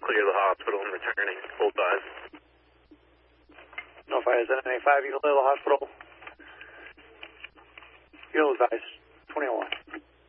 clear the hospital and returning. Full 5. No fire, is that any 5? You can clear the hospital. You'll advise. 2001.